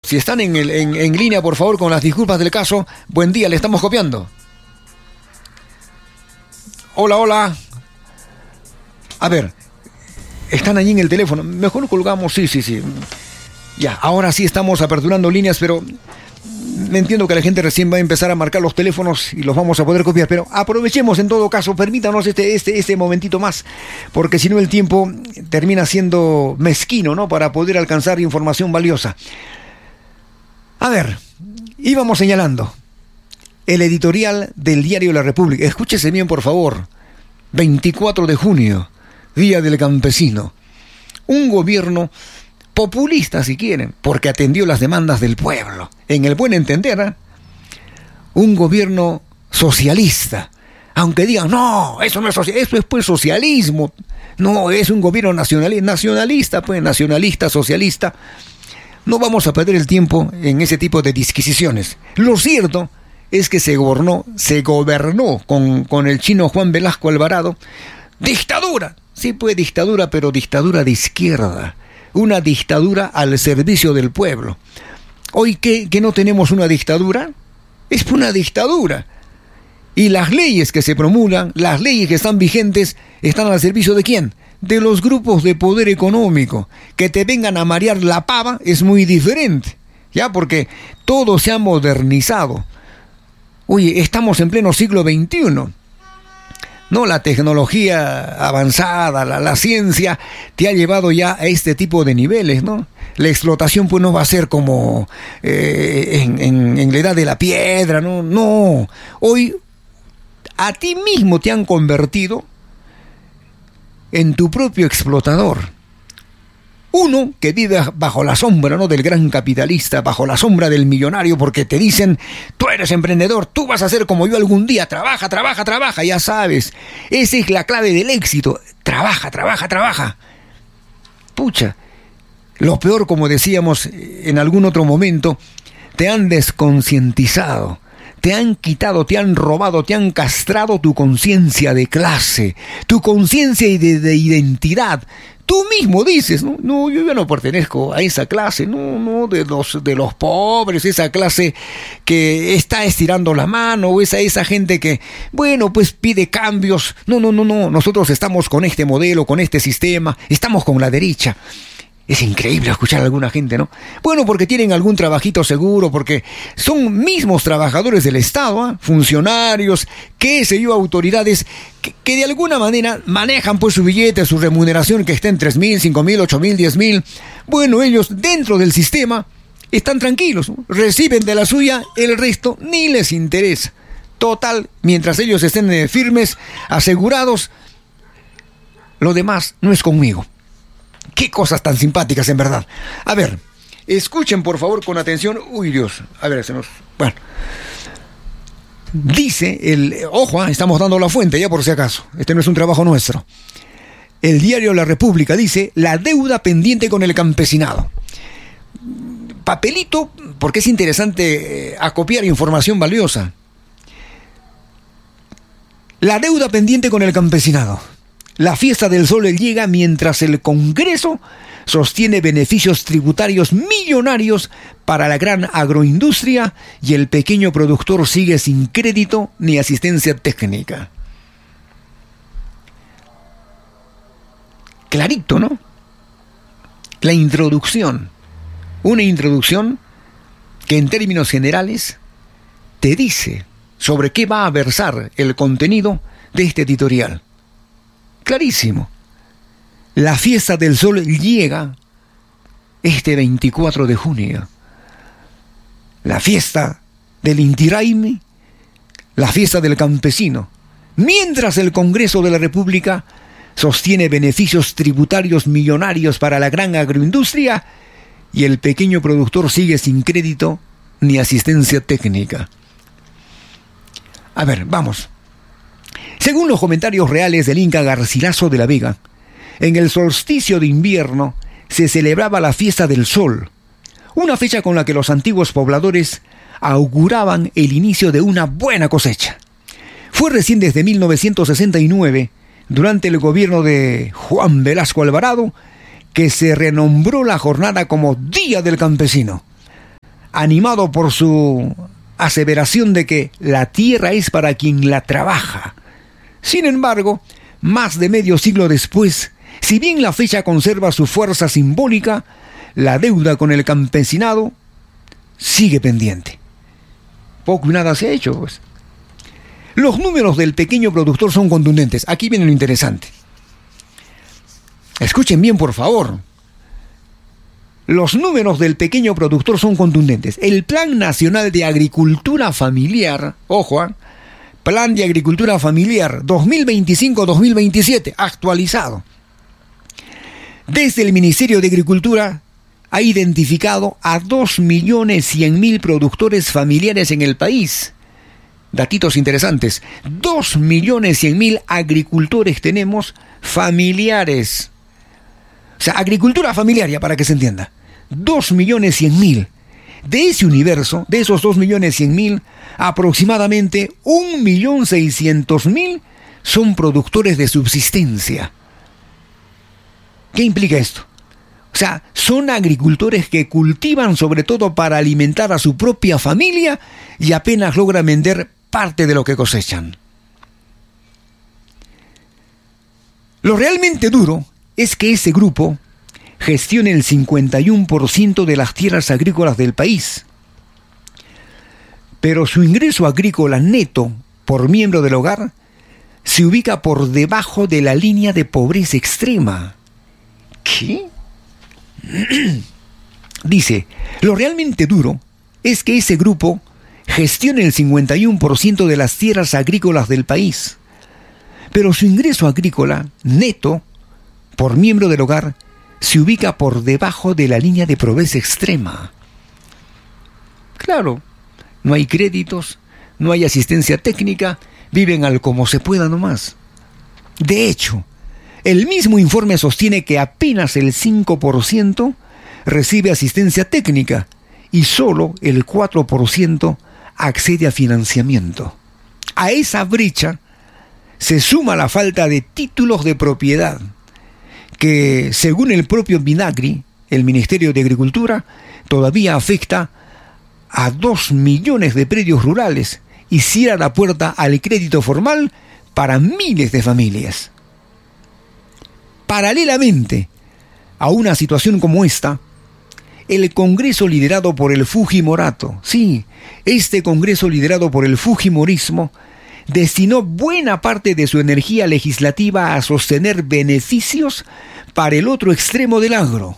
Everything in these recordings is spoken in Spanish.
Si están en línea, por favor, con las disculpas del caso. Buen día, le estamos copiando. Hola, hola. A ver, están allí en el teléfono. Mejor colgamos, sí. Ya, ahora sí estamos aperturando líneas, pero me entiendo que la gente recién va a empezar a marcar los teléfonos y los vamos a poder copiar, pero aprovechemos en todo caso, permítanos este momentito más, porque si no el tiempo termina siendo mezquino, ¿no? Para poder alcanzar información valiosa. A ver, íbamos señalando el editorial del diario La República. Escúchese bien, por favor. 24 de junio, Día del Campesino. Un gobierno populista, si quieren, porque atendió las demandas del pueblo. En el buen entender, ¿eh? Un gobierno socialista. Aunque digan, no, eso no es socialismo, eso es pues socialismo. No, es un gobierno nacionalista, pues nacionalista, socialista. No vamos a perder el tiempo en ese tipo de disquisiciones. Lo cierto es que se gobernó con el chino Juan Velasco Alvarado. Dictadura. Sí, pues dictadura, pero dictadura de izquierda. Una dictadura al servicio del pueblo. Hoy que no tenemos una dictadura, es una dictadura. Y las leyes que se promulgan, las leyes que están vigentes, están al servicio ¿de quién? De los grupos de poder económico. Que te vengan a marear la pava es muy diferente, ¿ya? Porque todo se ha modernizado. Oye, estamos en pleno siglo XXI. No, la tecnología avanzada, la ciencia te ha llevado ya a este tipo de niveles, ¿no? La explotación pues no va a ser como en la edad de la piedra, ¿no? No, hoy a ti mismo te han convertido en tu propio explotador. Uno que vive bajo la sombra, ¿no?, del gran capitalista, bajo la sombra del millonario, porque te dicen, tú eres emprendedor, tú vas a ser como yo algún día, trabaja, ya sabes. Esa es la clave del éxito, trabaja. Pucha, lo peor, como decíamos en algún otro momento, te han desconcientizado, te han quitado, te han robado, te han castrado tu conciencia de clase, tu conciencia de identidad. Tú mismo dices, no, yo ya no pertenezco a esa clase, no, de los pobres, esa clase que está estirando la mano, o esa gente que, bueno, pues pide cambios. No, nosotros estamos con este modelo, con este sistema, estamos con la derecha. Es increíble escuchar a alguna gente, ¿no? Bueno, porque tienen algún trabajito seguro, porque son mismos trabajadores del Estado, ¿eh? Funcionarios, qué sé yo, autoridades que de alguna manera manejan pues su billete, su remuneración, que está en 3,000, 5,000, 8,000, 10,000. Bueno, ellos dentro del sistema están tranquilos, ¿no? Reciben de la suya, el resto ni les interesa. Total, mientras ellos estén firmes, asegurados, lo demás no es conmigo. Qué cosas tan simpáticas, en verdad. A ver, escuchen por favor con atención. Uy, Dios, a ver, bueno. Dice ojo, estamos dando la fuente ya por si acaso. Este no es un trabajo nuestro. El diario La República dice, la deuda pendiente con el campesinado. Papelito, porque es interesante acopiar información valiosa. La deuda pendiente con el campesinado. La fiesta del sol llega mientras el Congreso sostiene beneficios tributarios millonarios para la gran agroindustria y el pequeño productor sigue sin crédito ni asistencia técnica. Clarito, ¿no? La introducción. Una introducción que en términos generales te dice sobre qué va a versar el contenido de este editorial. Clarísimo. La fiesta del sol llega este 24 de junio. La fiesta del Inti Raymi, la fiesta del campesino. Mientras el Congreso de la República sostiene beneficios tributarios millonarios para la gran agroindustria y el pequeño productor sigue sin crédito ni asistencia técnica. A ver, vamos. Según los comentarios reales del Inca Garcilaso de la Vega, en el solsticio de invierno se celebraba la fiesta del sol, una fecha con la que los antiguos pobladores auguraban el inicio de una buena cosecha. Fue recién desde 1969, durante el gobierno de Juan Velasco Alvarado, que se renombró la jornada como Día del Campesino. animado por su aseveración de que la tierra es para quien la trabaja. Sin embargo, más de medio siglo después, si bien la fecha conserva su fuerza simbólica, la deuda con el campesinado sigue pendiente. Poco y nada se ha hecho, pues. Los números del pequeño productor son contundentes. Aquí viene lo interesante. Escuchen bien, por favor. Los números del pequeño productor son contundentes. El Plan Nacional de Agricultura Familiar, ojo, Plan de Agricultura Familiar 2025-2027, actualizado. Desde el Ministerio de Agricultura ha identificado a 2.100.000 productores familiares en el país. Datitos interesantes. 2.100.000 agricultores tenemos familiares. O sea, agricultura familiar, ya para que se entienda. 2.100.000. De ese universo, de esos 2.100.000, aproximadamente 1.600.000 son productores de subsistencia. ¿Qué implica esto? O sea, son agricultores que cultivan sobre todo para alimentar a su propia familia y apenas logran vender parte de lo que cosechan. Lo realmente duro es que ese grupo gestione el 51% de las tierras agrícolas del país. Pero su ingreso agrícola neto por miembro del hogar se ubica por debajo de la línea de pobreza extrema. ¿Qué? Dice, lo realmente duro es que ese grupo gestione el 51% de las tierras agrícolas del país, pero su ingreso agrícola neto por miembro del hogar se ubica por debajo de la línea de pobreza extrema. Claro, no hay créditos, no hay asistencia técnica, viven al como se pueda nomás. De hecho, el mismo informe sostiene que apenas el 5% recibe asistencia técnica y solo el 4% accede a financiamiento. A esa brecha se suma la falta de títulos de propiedad, que según el propio Minagri, el Ministerio de Agricultura, todavía afecta a 2 millones de predios rurales y cierra la puerta al crédito formal para miles de familias. Paralelamente a una situación como esta, el Congreso liderado por el Fujimorato, sí, este Congreso liderado por el Fujimorismo, destinó buena parte de su energía legislativa a sostener beneficios para el otro extremo del agro.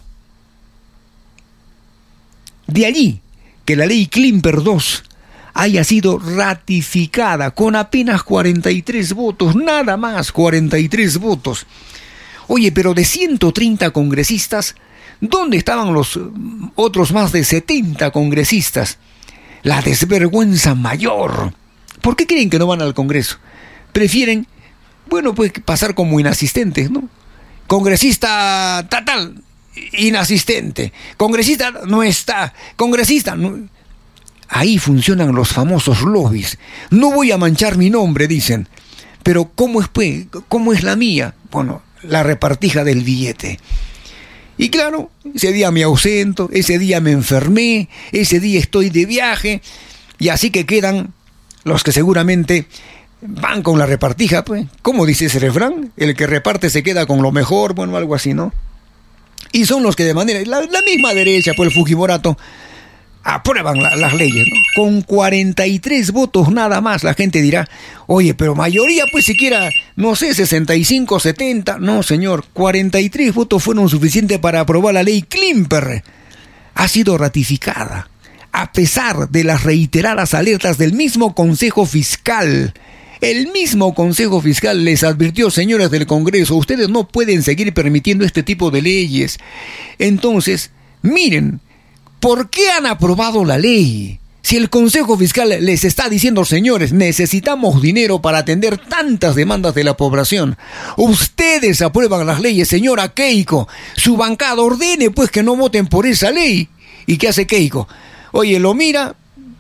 De allí que la ley Klimper II haya sido ratificada con apenas 43 votos, nada más 43 votos. Oye, pero de 130 congresistas, ¿dónde estaban los otros más de 70 congresistas? La desvergüenza mayor. ¿Por qué creen que no van al Congreso? Prefieren, bueno, pues pasar como inasistentes, ¿no? Congresista tal, inasistente. Congresista no está. Congresista no. Ahí funcionan los famosos lobbies. No voy a manchar mi nombre, dicen. Pero ¿cómo es, pues? ¿Cómo es la mía? Bueno, la repartija del billete. Y claro, ese día me ausento, ese día me enfermé, ese día estoy de viaje, y así que quedan los que seguramente van con la repartija, pues. ¿Cómo dice ese refrán? El que reparte se queda con lo mejor, bueno, algo así, ¿no? Y son los que de manera, la misma derecha, pues el Fujimorato, aprueban las leyes, ¿no? Con 43 votos nada más. La gente dirá, oye, pero mayoría, pues siquiera, no sé, 65, 70. No, señor, 43 votos fueron suficientes para aprobar la ley Klimper. Ha sido ratificada, a pesar de las reiteradas alertas del mismo Consejo Fiscal. El mismo Consejo Fiscal les advirtió, señores del Congreso, ustedes no pueden seguir permitiendo este tipo de leyes. Entonces, miren, ¿por qué han aprobado la ley? Si el Consejo Fiscal les está diciendo, señores, necesitamos dinero para atender tantas demandas de la población. Ustedes aprueban las leyes, señora Keiko. Su bancada ordene, pues, que no voten por esa ley. ¿Y qué hace Keiko? Oye, lo mira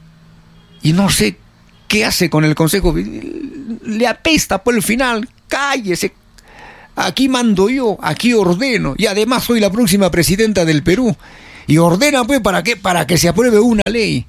y no sé qué hace con el Consejo. Le apesta por el final. Cállese. Aquí mando yo, aquí ordeno. Y además soy la próxima presidenta del Perú. y ordena pues para que se apruebe una ley.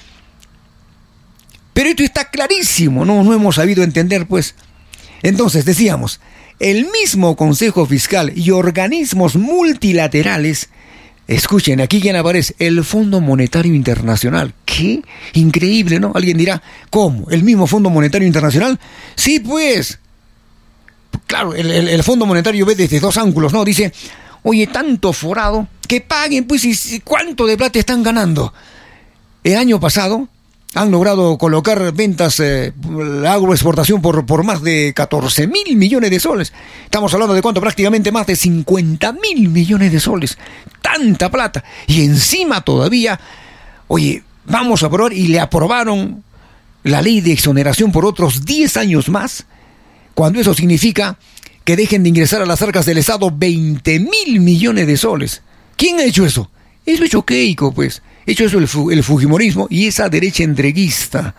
Pero esto está clarísimo, no hemos sabido entender pues. Entonces decíamos, el mismo Consejo Fiscal y organismos multilaterales, escuchen, aquí quién aparece, el Fondo Monetario Internacional. ¿Qué? Increíble, ¿no? Alguien dirá, ¿cómo? ¿El mismo Fondo Monetario Internacional? Sí, pues. Claro, el Fondo Monetario ve desde dos ángulos, ¿no? Dice, oye, tanto forado, que paguen, pues, ¿y cuánto de plata están ganando? El año pasado han logrado colocar ventas, la agroexportación por más de 14.000 millones de soles. Estamos hablando de cuánto, prácticamente más de 50.000 millones de soles. Tanta plata. Y encima todavía, oye, vamos a aprobar, y le aprobaron la ley de exoneración por otros 10 años más, cuando eso significa que dejen de ingresar a las arcas del Estado 20.000 millones de soles. ¿Quién ha hecho eso? Eso ha hecho Keiko, pues. Ha hecho eso el fujimorismo y esa derecha entreguista.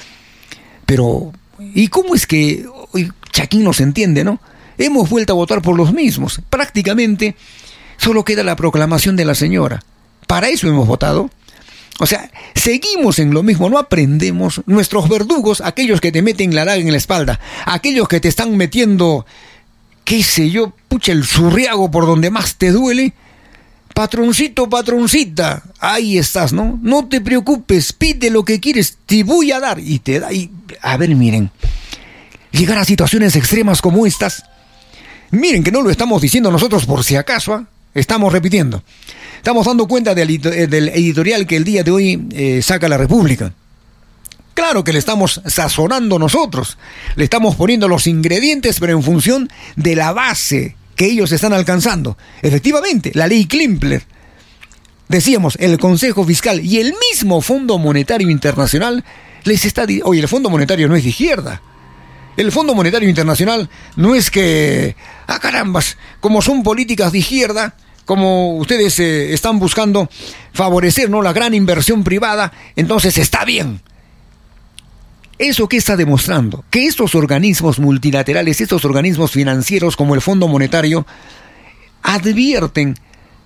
Pero, ¿y cómo es que hoy Chaquín nos entiende, no? Hemos vuelto a votar por los mismos. Prácticamente solo queda la proclamación de la señora. Para eso hemos votado. O sea, seguimos en lo mismo, no aprendemos. Nuestros verdugos, aquellos que te meten la daga en la espalda, aquellos que te están metiendo, qué sé yo, pucha, el zurriago por donde más te duele. Patroncito, patroncita, ahí estás, ¿no? No te preocupes, pide lo que quieres, te voy a dar. Y te da, y a ver, miren, llegar a situaciones extremas como estas, miren que no lo estamos diciendo nosotros por si acaso, ¿eh? Estamos repitiendo. Estamos dando cuenta del editorial que el día de hoy saca la República. Claro que le estamos sazonando nosotros, le estamos poniendo los ingredientes, pero en función de la base que ellos están alcanzando. Efectivamente, la ley Klimpler. Decíamos, el Consejo Fiscal y el mismo Fondo Monetario Internacional les está... Oye, el Fondo Monetario no es de izquierda. El Fondo Monetario Internacional no es que... Ah, carambas, como son políticas de izquierda, como ustedes están buscando favorecer, ¿no?, la gran inversión privada, entonces está bien. ¿Eso qué está demostrando? Que estos organismos multilaterales, estos organismos financieros como el Fondo Monetario, advierten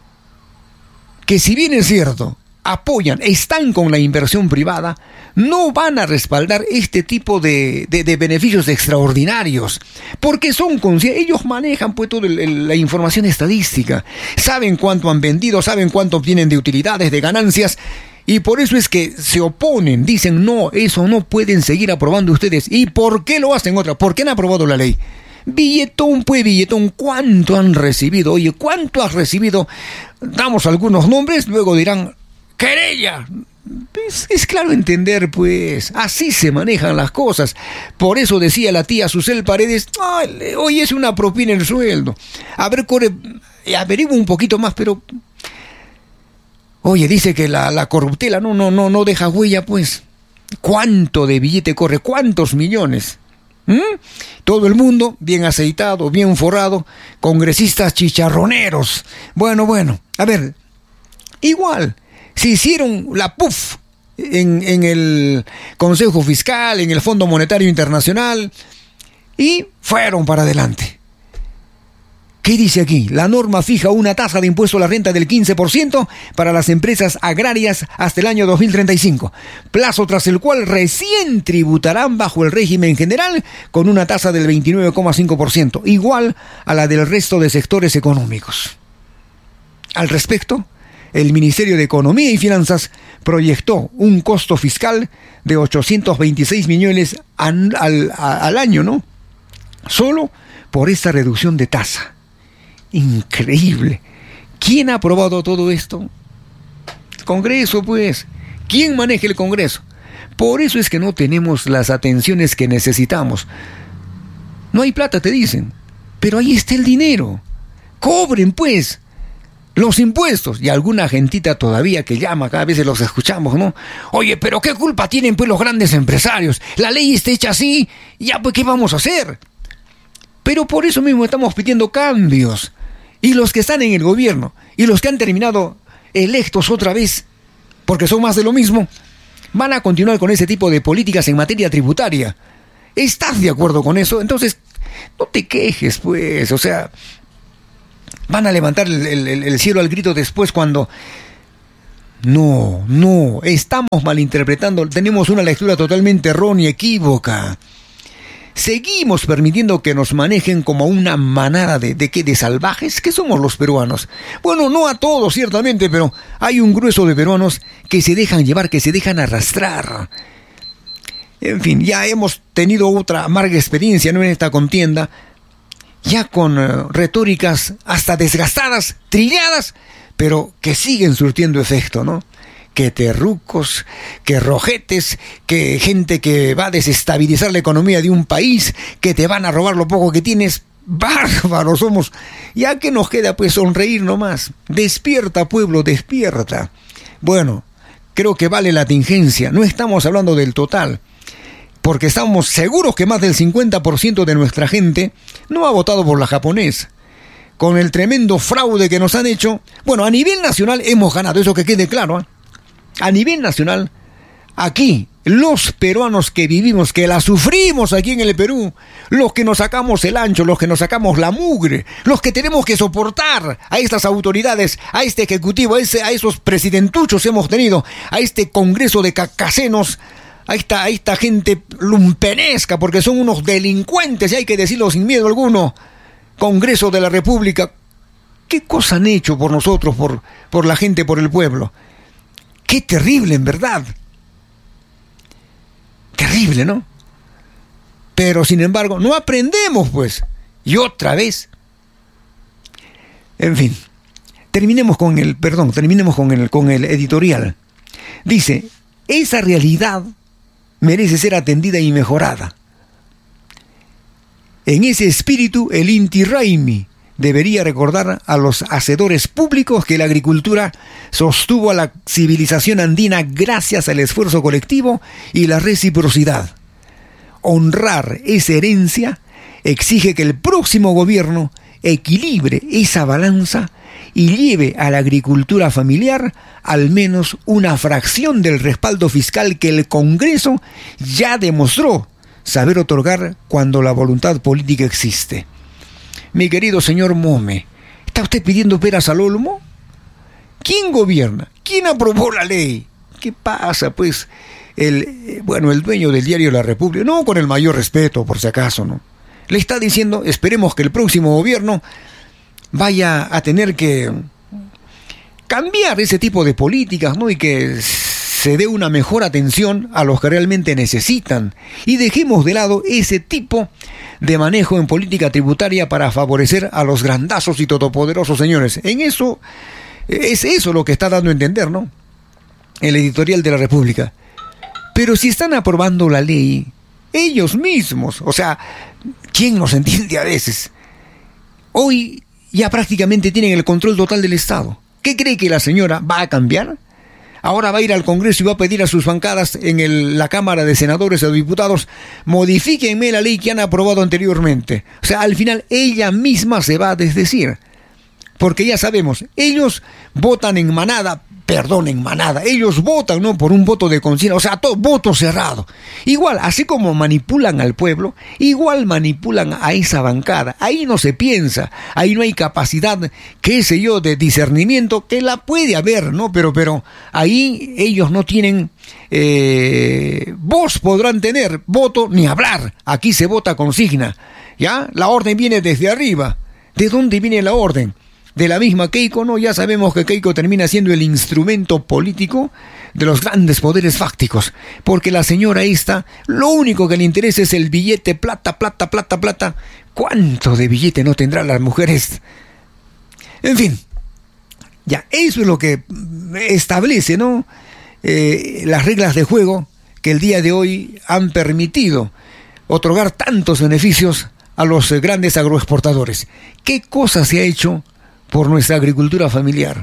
que si bien es cierto, apoyan, están con la inversión privada, no van a respaldar este tipo de beneficios extraordinarios, porque son conscientes, ellos manejan pues toda la información estadística, saben cuánto han vendido, saben cuánto obtienen de utilidades, de ganancias. Y por eso es que se oponen, dicen, no, eso no pueden seguir aprobando ustedes. ¿Y por qué lo hacen otra? ¿Por qué han aprobado la ley? Billetón, pues billetón, ¿cuánto han recibido? Oye, ¿cuánto has recibido? Damos algunos nombres, luego dirán, querella. Es claro entender, pues, así se manejan las cosas. Por eso decía la tía Susel Paredes, oye, es una propina el sueldo. A ver, Core, averigua un poquito más, pero... Oye, dice que la corruptela no deja huella, pues. ¿Cuánto de billete corre? ¿Cuántos millones? Todo el mundo bien aceitado, bien forrado, congresistas chicharroneros. Bueno, a ver, igual, si hicieron la PUF en el Consejo Fiscal, en el Fondo Monetario Internacional, y fueron para adelante. ¿Qué dice aquí? La norma fija una tasa de impuesto a la renta del 15% para las empresas agrarias hasta el año 2035, plazo tras el cual recién tributarán bajo el régimen general con una tasa del 29,5%, igual a la del resto de sectores económicos. Al respecto, el Ministerio de Economía y Finanzas proyectó un costo fiscal de 826 millones al año, ¿no? Solo por esta reducción de tasa. Increíble. ¿Quién ha aprobado todo esto? El Congreso, pues. ¿Quién maneja el Congreso? Por eso es que no tenemos las atenciones que necesitamos. No hay plata, te dicen. Pero ahí está el dinero. Cobren, pues, los impuestos. Y alguna gentita todavía que llama, cada vez los escuchamos, ¿no? Oye, pero ¿qué culpa tienen, pues, los grandes empresarios? La ley está hecha así, ya, pues, ¿qué vamos a hacer? Pero por eso mismo estamos pidiendo cambios. Y los que están en el gobierno, y los que han terminado electos otra vez, porque son más de lo mismo, van a continuar con ese tipo de políticas en materia tributaria. ¿Estás de acuerdo con eso? Entonces, no te quejes, pues. O sea, van a levantar el cielo al grito después cuando No, estamos malinterpretando, tenemos una lectura totalmente errónea, equívoca. Seguimos permitiendo que nos manejen como una manada de salvajes. ¿Qué somos los peruanos? Bueno, no a todos, ciertamente, pero hay un grueso de peruanos que se dejan llevar, que se dejan arrastrar. En fin, ya hemos tenido otra amarga experiencia, ¿no?, en esta contienda, ya con retóricas hasta desgastadas, trilladas, pero que siguen surtiendo efecto, ¿no? Que terrucos, que rojetes, que gente que va a desestabilizar la economía de un país, que te van a robar lo poco que tienes. Bárbaros somos. Ya que nos queda pues sonreír nomás. Despierta, pueblo, despierta. Bueno, creo que vale la tingencia. No estamos hablando del total, porque estamos seguros que más del 50% de nuestra gente no ha votado por la japonesa. Con el tremendo fraude que nos han hecho, bueno, a nivel nacional hemos ganado, eso que quede claro, ¿eh? A nivel nacional, aquí, los peruanos que vivimos, que la sufrimos aquí en el Perú, los que nos sacamos el ancho, los que nos sacamos la mugre, los que tenemos que soportar a estas autoridades, a este ejecutivo, a esos presidentuchos hemos tenido, a este congreso de cacasenos, a esta gente lumpenesca, porque son unos delincuentes, y hay que decirlo sin miedo alguno. Congreso de la República, ¿qué cosa han hecho por nosotros, por la gente, por el pueblo? Qué terrible, en verdad. Terrible, ¿no? Pero, sin embargo, no aprendemos, pues. Y otra vez. En fin, terminemos con el editorial. Dice, esa realidad merece ser atendida y mejorada. En ese espíritu, el Inti Raymi debería recordar a los hacedores públicos que la agricultura sostuvo a la civilización andina gracias al esfuerzo colectivo y la reciprocidad. Honrar esa herencia exige que el próximo gobierno equilibre esa balanza y lleve a la agricultura familiar al menos una fracción del respaldo fiscal que el Congreso ya demostró saber otorgar cuando la voluntad política existe. Mi querido señor Mome, ¿está usted pidiendo peras al olmo? ¿Quién gobierna? ¿Quién aprobó la ley? ¿Qué pasa, pues? El dueño del diario La República, no con el mayor respeto, por si acaso, ¿no? Le está diciendo, esperemos que el próximo gobierno vaya a tener que cambiar ese tipo de políticas, ¿no? Y que se dé una mejor atención a los que realmente necesitan. Y dejemos de lado ese tipo de manejo en política tributaria para favorecer a los grandazos y todopoderosos, señores. En eso, es eso lo que está dando a entender, ¿no?, el editorial de La República. Pero si están aprobando la ley ellos mismos, o sea, ¿quién nos entiende a veces? Hoy ya prácticamente tienen el control total del Estado. ¿Qué cree que la señora va a cambiar? Ahora va a ir al Congreso y va a pedir a sus bancadas en la Cámara de Senadores o Diputados, modifíquenme la ley que han aprobado anteriormente. O sea, al final ella misma se va a desdecir. Porque ya sabemos, ellos votan en manada, ellos votan, ¿no?, por un voto de conciencia, o sea, todo voto cerrado. Igual, así como manipulan al pueblo, igual manipulan a esa bancada. Ahí no se piensa, ahí no hay capacidad, qué sé yo, de discernimiento, que la puede haber, ¿no? Pero ahí ellos no tienen voz, podrán tener, voto ni hablar. Aquí se vota consigna, ¿ya? La orden viene desde arriba. ¿De dónde viene la orden? De la misma Keiko, ¿no? Ya sabemos que Keiko termina siendo el instrumento político de los grandes poderes fácticos, porque la señora esta, lo único que le interesa es el billete, plata. ¿Cuánto de billete no tendrán las mujeres? En fin, ya, eso es lo que establece, ¿no?, las reglas de juego que el día de hoy han permitido otorgar tantos beneficios a los grandes agroexportadores. ¿Qué cosa se ha hecho por nuestra agricultura familiar?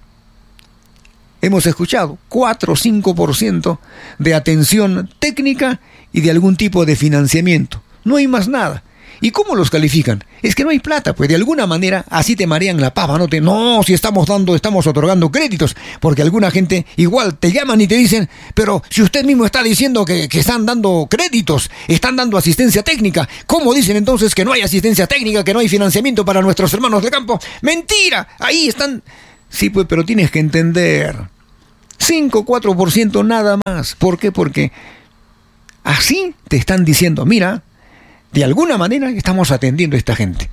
Hemos escuchado 4 o 5% de atención técnica y de algún tipo de financiamiento. No hay más nada. ¿Y cómo los califican? Es que no hay plata, pues de alguna manera así te marean la pava, no, si estamos otorgando créditos, porque alguna gente igual te llaman y te dicen, pero si usted mismo está diciendo que están dando créditos, están dando asistencia técnica, ¿cómo dicen entonces que no hay asistencia técnica, que no hay financiamiento para nuestros hermanos de campo? ¡Mentira! Ahí están. Sí, pues, pero tienes que entender 5, 4% nada más. ¿Por qué? Porque así te están diciendo, mira, de alguna manera estamos atendiendo a esta gente.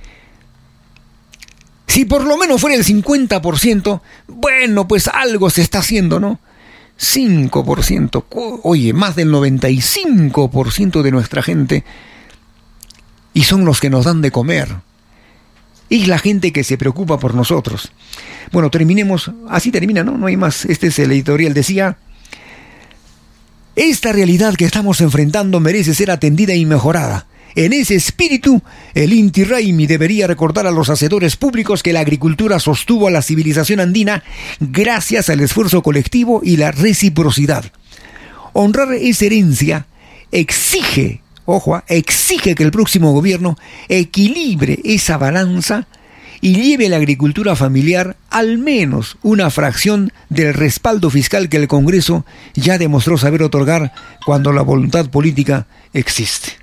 Si por lo menos fuera el 50%, bueno, pues algo se está haciendo, ¿no? 5%, oye, más del 95% de nuestra gente, y son los que nos dan de comer. Y la gente que se preocupa por nosotros. Bueno, terminemos, así termina, ¿no? No hay más. Este es el editorial, decía: esta realidad que estamos enfrentando merece ser atendida y mejorada. En ese espíritu, el Inti Raymi debería recordar a los hacedores públicos que la agricultura sostuvo a la civilización andina gracias al esfuerzo colectivo y la reciprocidad. Honrar esa herencia exige, ojo, exige que el próximo gobierno equilibre esa balanza y lleve a la agricultura familiar al menos una fracción del respaldo fiscal que el Congreso ya demostró saber otorgar cuando la voluntad política existe.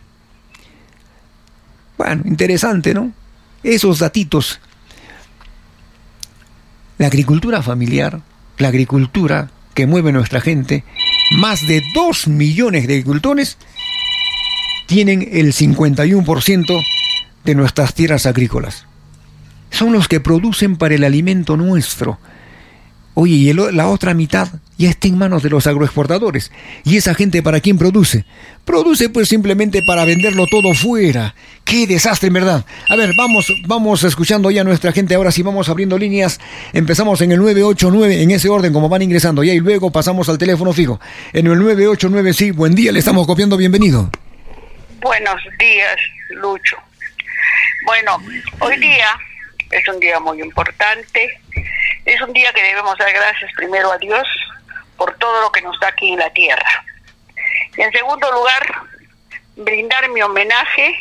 Bueno, interesante, ¿no? Esos datitos. La agricultura familiar, la agricultura que mueve nuestra gente, más de 2 millones de agricultores tienen el 51% de nuestras tierras agrícolas. Son los que producen para el alimento nuestro. Oye, y la otra mitad ya está en manos de los agroexportadores. ¿Y esa gente para quién produce? Produce pues simplemente para venderlo todo fuera. ¡Qué desastre, en verdad! A ver, vamos escuchando ya a nuestra gente. Ahora sí vamos abriendo líneas. Empezamos en el 989, en ese orden como van ingresando ya, y luego pasamos al teléfono fijo. En el 989, sí, buen día, le estamos copiando, bienvenido. Buenos días, Lucho. Bueno, hoy día es un día muy importante. Es un día que debemos dar gracias primero a Dios por todo lo que nos da aquí en la tierra. Y en segundo lugar, brindar mi homenaje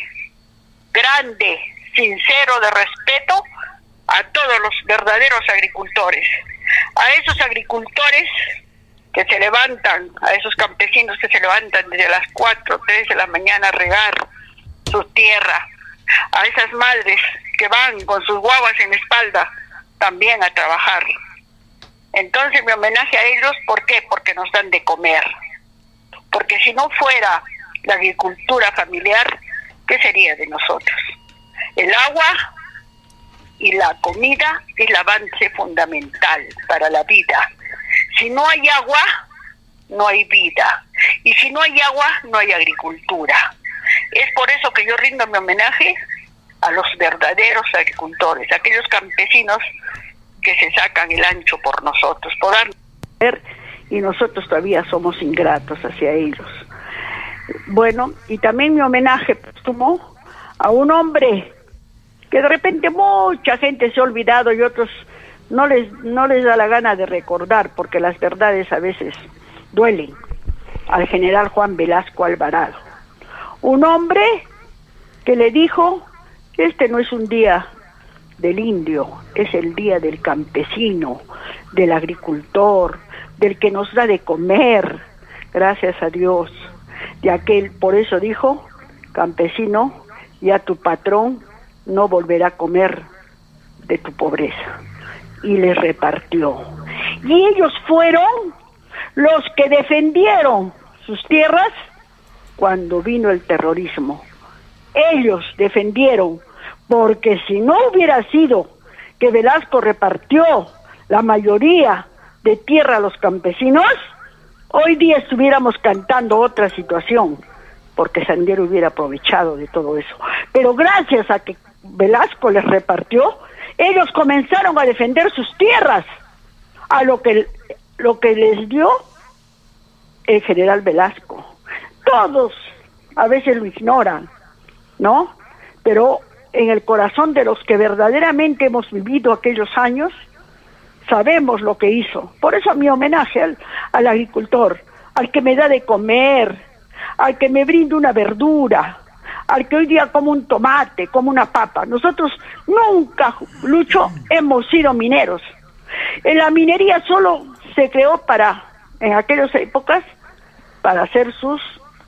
grande, sincero, de respeto a todos los verdaderos agricultores. A esos agricultores que se levantan, a esos campesinos que se levantan desde las 4, 3 de la mañana a regar su tierra. A esas madres que van con sus guaguas en la espalda también a trabajar. Entonces mi homenaje a ellos, ¿por qué? Porque nos dan de comer. Porque si no fuera la agricultura familiar, ¿qué sería de nosotros? El agua y la comida es el avance fundamental para la vida. Si no hay agua, no hay vida. Y si no hay agua, no hay agricultura. Es por eso que yo rindo mi homenaje a los verdaderos agricultores, aquellos campesinos que se sacan el ancho por nosotros, por darnos y nosotros todavía somos ingratos hacia ellos. Bueno, y también mi homenaje póstumo a un hombre que de repente mucha gente se ha olvidado y otros no les da la gana de recordar, porque las verdades a veces duelen, al general Juan Velasco Alvarado. Un hombre que le dijo: este no es un día del indio, es el día del campesino, del agricultor, del que nos da de comer, gracias a Dios. Y aquel, por eso dijo: campesino, ya tu patrón no volverá a comer de tu pobreza. Y les repartió. Y ellos fueron los que defendieron sus tierras cuando vino el terrorismo. Ellos defendieron, porque si no hubiera sido que Velasco repartió la mayoría de tierra a los campesinos, hoy día estuviéramos cantando otra situación, porque Sandero hubiera aprovechado de todo eso. Pero gracias a que Velasco les repartió, ellos comenzaron a defender sus tierras, a lo que les dio el general Velasco. Todos a veces lo ignoran, ¿no? Pero en el corazón de los que verdaderamente hemos vivido aquellos años, sabemos lo que hizo. Por eso mi homenaje al agricultor, al que me da de comer, al que me brinda una verdura, al que hoy día como un tomate, como una papa. Nosotros nunca, Lucho, hemos sido mineros. En la minería solo se creó en aquellas épocas, para hacer sus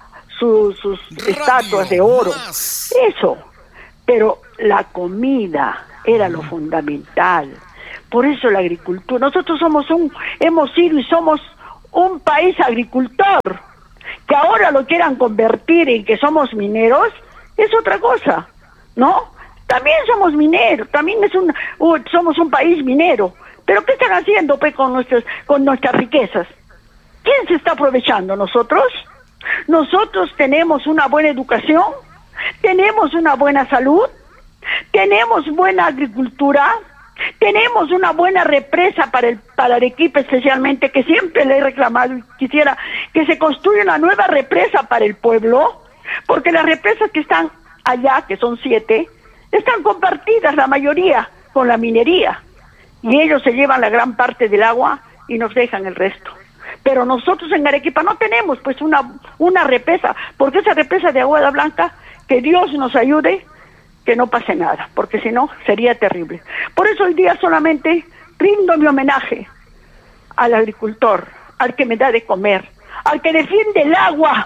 estatuas de oro. Eso. Pero la comida era lo fundamental. Por eso la agricultura. Nosotros hemos sido y somos un país agricultor. Que ahora lo quieran convertir en que somos mineros, es otra cosa, ¿no? También somos mineros, también somos un país minero. Pero ¿qué están haciendo pues, con nuestras riquezas? ¿Quién se está aprovechando? ¿Nosotros? Nosotros tenemos una buena educación, tenemos una buena salud, tenemos buena agricultura, tenemos una buena represa para Arequipa especialmente, que siempre le he reclamado y quisiera que se construya una nueva represa para el pueblo, porque las represas que están allá, que son 7, están compartidas la mayoría con la minería, y ellos se llevan la gran parte del agua y nos dejan el resto. Pero nosotros en Arequipa no tenemos pues una represa, porque esa represa de Aguada Blanca, que Dios nos ayude, que no pase nada, porque si no sería terrible. Por eso hoy día solamente rindo mi homenaje al agricultor, al que me da de comer, al que defiende el agua,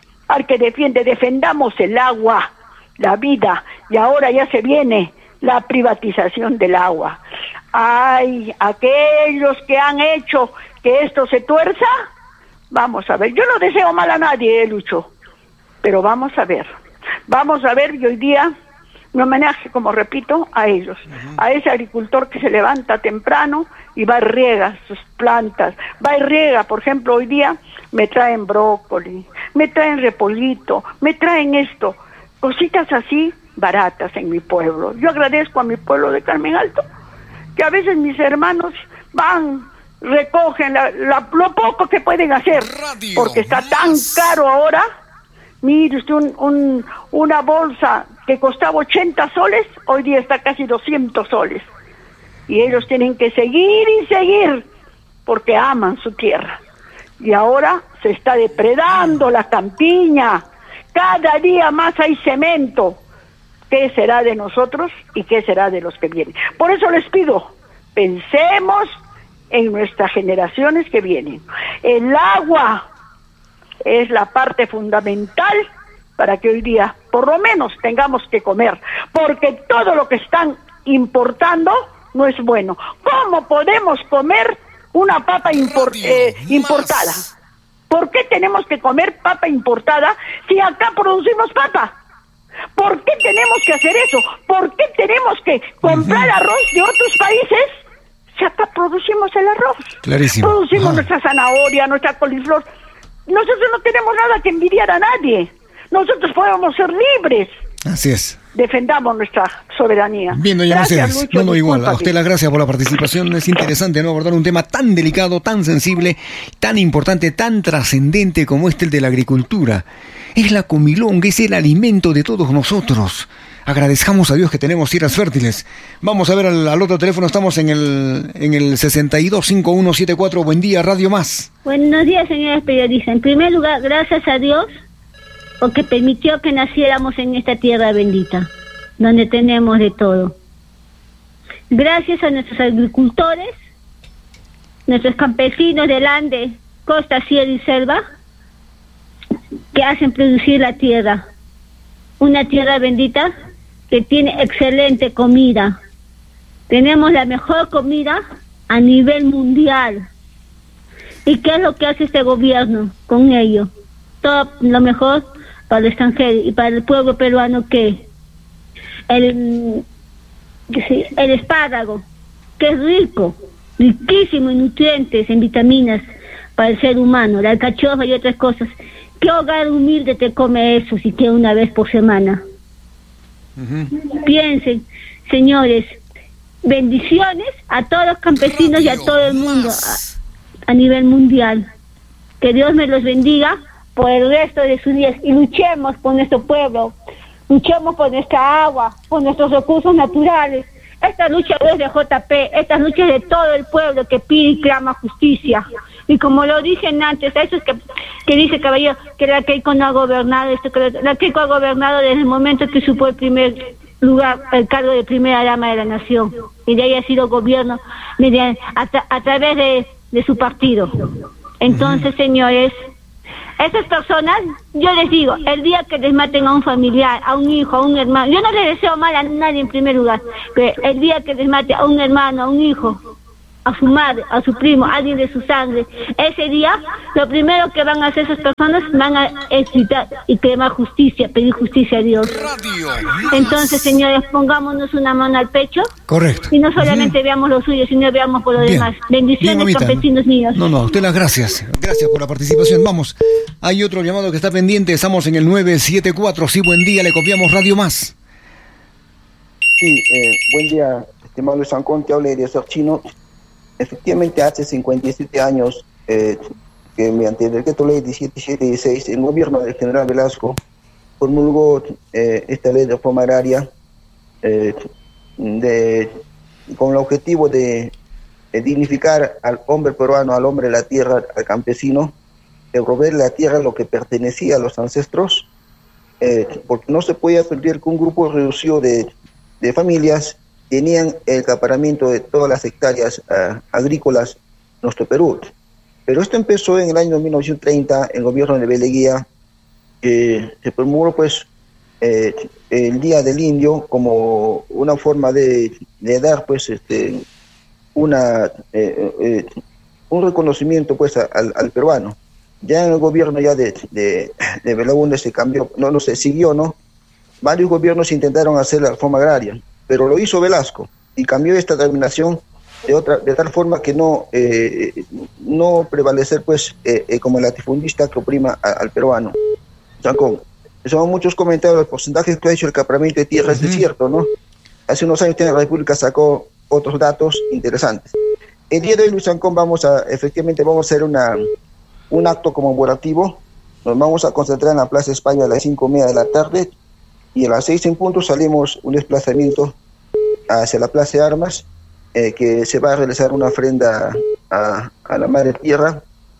defendamos el agua, la vida, y ahora ya se viene la privatización del agua. Ay, aquellos que han hecho que esto se tuerza, vamos a ver, yo no deseo mal a nadie, Lucho, pero vamos a ver, y hoy día mi homenaje, como repito, a ellos, a ese agricultor que se levanta temprano y va y riega sus plantas, por ejemplo, hoy día me traen brócoli, me traen repollito, me traen esto, cositas así baratas en mi pueblo. Yo agradezco a mi pueblo de Carmen Alto, que a veces mis hermanos van, recogen lo poco que pueden hacer, porque está tan caro ahora. Mire usted, una bolsa que costaba 80 soles, hoy día está casi 200 soles. Y ellos tienen que seguir y seguir, porque aman su tierra. Y ahora se está depredando la campiña. Cada día más hay cemento. ¿Qué será de nosotros y qué será de los que vienen? Por eso les pido, pensemos en nuestras generaciones que vienen. El agua es la parte fundamental para que hoy día por lo menos tengamos que comer, porque todo lo que están importando no es bueno. ¿Cómo podemos comer una papa importada? ¿Por qué tenemos que comer papa importada si acá producimos papa? ¿Por qué tenemos que hacer eso? ¿Por qué tenemos que comprar arroz de otros países si acá producimos el arroz? Clarísimo. Producimos nuestra zanahoria, nuestra coliflor. Nosotros no tenemos nada que envidiar a nadie. Nosotros podemos ser libres. Así es. Defendamos nuestra soberanía. Bien, doña Mercedes. Lucho, no, igual. A usted las gracias por la participación. Es interesante, ¿no?, abordar un tema tan delicado, tan sensible, tan importante, tan trascendente como el de la agricultura. Es la comilonga, es el alimento de todos nosotros. Agradezcamos a Dios que tenemos tierras fértiles. Vamos a ver al otro teléfono. Estamos en el 625174. Buen día, Radio Más. Buenos días, señores periodistas. En primer lugar, gracias a Dios porque permitió que naciéramos en esta tierra bendita, donde tenemos de todo. Gracias a nuestros agricultores, nuestros campesinos del Ande, costa, sierra y selva, que hacen producir la tierra. Una tierra bendita que tiene excelente comida. Tenemos la mejor comida a nivel mundial. ¿Y qué es lo que hace este gobierno con ello? Todo lo mejor para el extranjero y para el pueblo peruano, que el espárrago, que es riquísimo en nutrientes, en vitaminas para el ser humano, la alcachofra y otras cosas. ¿Qué hogar humilde te come eso siquiera una vez por semana? Piensen, señores, bendiciones a todos los campesinos y a todo el mundo a nivel mundial. Que Dios me los bendiga por el resto de sus días y luchemos por nuestro pueblo, luchemos por nuestra agua, por nuestros recursos naturales. Esta lucha no es de JP, esta lucha es de todo el pueblo que pide y clama justicia. Y como lo dicen antes, eso es que dice Caballero, que la Keiko no ha gobernado, la Keiko ha gobernado desde el momento que supo el primer lugar, el cargo de primera dama de la nación, y de ahí ha sido gobierno a través de su partido. Entonces, señores, esas personas, yo les digo, el día que les maten a un familiar, a un hijo, a un hermano, yo no les deseo mal a nadie en primer lugar, pero el día que les mate a un hermano, a un hijo, a su madre, a su primo, a alguien de su sangre, ese día lo primero que van a hacer esas personas van a excitar y clamar justicia, pedir justicia a Dios. Entonces, señores, pongámonos una mano al pecho. Correcto. Y no solamente veamos lo suyo, sino veamos por lo demás. Bendiciones, bien, campesinos míos. No, a usted las gracias. Gracias por la participación. Vamos, hay otro llamado que está pendiente. Estamos en el 974. Sí, buen día, le copiamos Radio Más. Sí, buen día, estimado Luis Ancón, te habla de Ser Chino. Efectivamente, hace 57 años, que mediante el decreto ley 1776, el gobierno del general Velasco promulgó esta ley de reforma agraria con el objetivo de dignificar al hombre peruano, al hombre de la tierra, al campesino, devolverle la tierra lo que pertenecía a los ancestros, porque no se podía permitir que un grupo reducido de familias tenían el acaparamiento de todas las hectáreas agrícolas en nuestro Perú. Pero esto empezó en el año 1930, el gobierno de Beleguía, se promulgó pues el Día del Indio como una forma de dar pues un reconocimiento pues al peruano. Ya en el gobierno ya de Belaúnde se cambió, no se siguió, ¿no? Varios gobiernos intentaron hacer la reforma agraria, pero lo hizo Velasco y cambió esta terminación de tal forma que no prevalecer pues como el latifundista que oprima al peruano. Son muchos comentarios, los porcentajes que ha hecho el acaparamiento de tierras es cierto, ¿no? Hace unos años la República sacó otros datos interesantes. El día de hoy, Luis Ancón, efectivamente vamos a hacer un acto conmemorativo. Nos vamos a concentrar en la Plaza España a las 5:30 de la tarde y a las 6 en punto salimos un desplazamiento hacia la Plaza de Armas, que se va a realizar una ofrenda a la Madre Tierra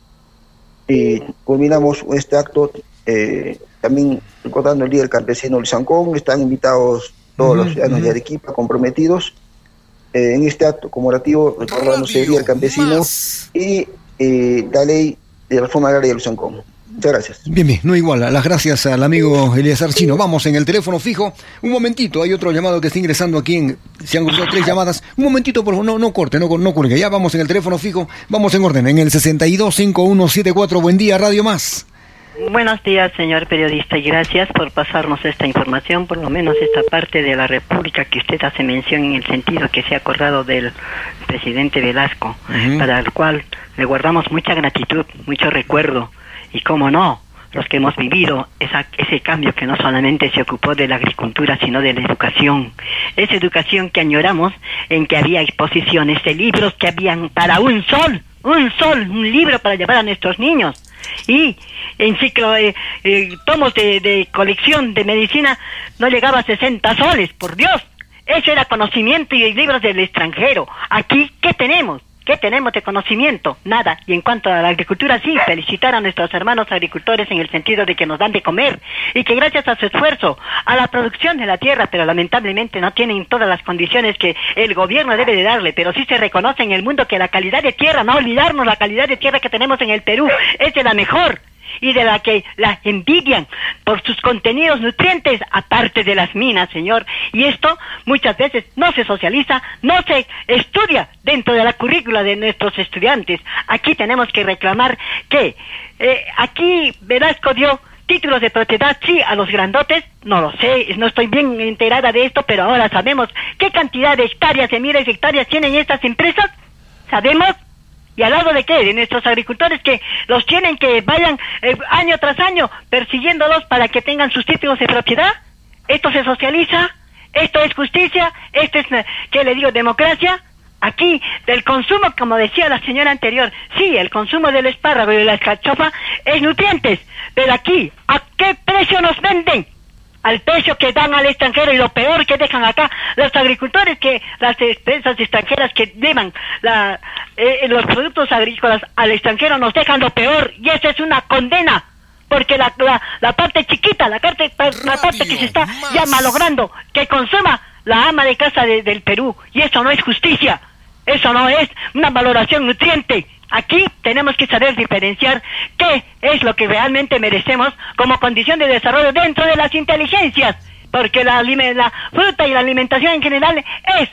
y culminamos este acto también recordando el Día del Campesino Luis Ancón. Están invitados todos los ciudadanos de Arequipa comprometidos en este acto conmemorativo recordándose el Día del Campesino y la ley de reforma agraria de Luis Ancón. Muchas gracias. Bien, no igual. Las gracias al amigo Eliezer Chino. Vamos en el teléfono fijo. Un momentito, hay otro llamado que está ingresando aquí. Se han cruzado 3 llamadas. Un momentito, por favor, no corte, no cuelgue. Ya vamos en el teléfono fijo. Vamos en orden. En el 625174. Buen día, Radio Más. Buenos días, señor periodista, y gracias por pasarnos esta información, por lo menos esta parte de la República que usted hace mención en el sentido que se ha acordado del presidente Velasco, para el cual le guardamos mucha gratitud, mucho recuerdo, y cómo no, los que hemos vivido ese cambio que no solamente se ocupó de la agricultura, sino de la educación, esa educación que añoramos, en que había exposiciones de libros que habían para un libro para llevar a nuestros niños, y tomos de colección de medicina no llegaba a 60 soles, por Dios. Eso era conocimiento y libros del extranjero. Aquí, ¿qué tenemos? ¿Qué tenemos de conocimiento? Nada. Y en cuanto a la agricultura, sí, felicitar a nuestros hermanos agricultores en el sentido de que nos dan de comer y que gracias a su esfuerzo, a la producción de la tierra, pero lamentablemente no tienen todas las condiciones que el gobierno debe de darle, pero sí se reconoce en el mundo que la calidad de tierra, no olvidarnos la calidad de tierra que tenemos en el Perú, es de la mejor y de la que la envidian por sus contenidos nutrientes, aparte de las minas, señor. Y esto muchas veces no se socializa, no se estudia dentro de la currícula de nuestros estudiantes. Aquí tenemos que reclamar que aquí Velasco dio títulos de propiedad, sí, a los grandotes, no lo sé, no estoy bien enterada de esto, pero ahora sabemos qué cantidad de hectáreas, de miles de hectáreas tienen estas empresas, sabemos. ¿Y al lado de qué? De nuestros agricultores que los tienen que vayan año tras año persiguiéndolos para que tengan sus títulos de propiedad. ¿Esto se socializa? ¿Esto es justicia? ¿Esto es, qué le digo, democracia? Aquí, del consumo, como decía la señora anterior, sí, el consumo del espárrago y de la alcachofa es nutrientes, pero aquí, ¿a qué precio nos venden? Al precio que dan al extranjero, y lo peor que dejan acá los agricultores, que las empresas extranjeras que llevan los productos agrícolas al extranjero nos dejan lo peor, y eso es una condena, porque la parte chiquita, la parte que se está ya malogrando, que consuma la ama de casa del Perú, y eso no es justicia, eso no es una valoración nutriente. Aquí tenemos que saber diferenciar qué es lo que realmente merecemos como condición de desarrollo dentro de las inteligencias, porque la fruta y la alimentación en general es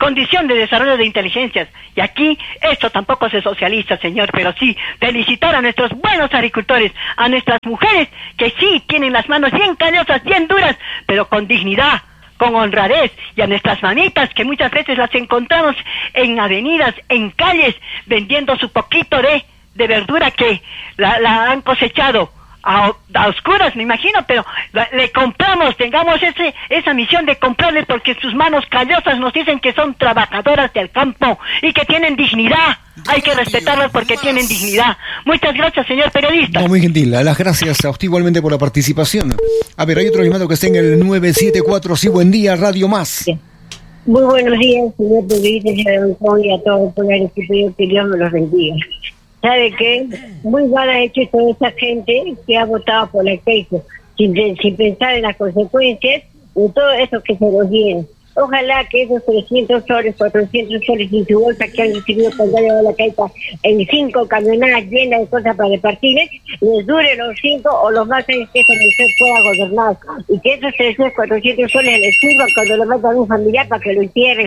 condición de desarrollo de inteligencias. Y aquí esto tampoco se socializa, señor, pero sí felicitar a nuestros buenos agricultores, a nuestras mujeres que sí tienen las manos bien callosas, bien duras, pero con dignidad, con honradez, y a nuestras mamitas que muchas veces las encontramos en avenidas, en calles, vendiendo su poquito de verdura que la han cosechado a oscuras, me imagino, pero le compramos, tengamos esa misión de comprarle, porque sus manos callosas nos dicen que son trabajadoras del campo y que tienen dignidad. Hay que respetarlas porque tienen dignidad. Muchas gracias, señor periodista. No, muy gentil. Las gracias a usted igualmente por la participación. A ver, hay otro llamado que está en el 974. Sí, buen día, Radio Más. Muy buenos días, señor periodista, señor Ancón, y a todos los poderes superiores, que Dios me los bendiga. ¿Sabe qué? Muy mal ha hecho toda esa gente que ha votado por la Keiko, sin pensar en las consecuencias de todo eso que se nos viene. Ojalá que esos 300 soles, 400 soles en su bolsa que han recibido cuando ha llegado la Keiko en 5 camionadas llenas de cosas para repartirles, les dure los 5 o los más años que esa mujer pueda gobernar. Y que esos 300, 400 soles les sirvan cuando lo metan a un familiar para que lo entierren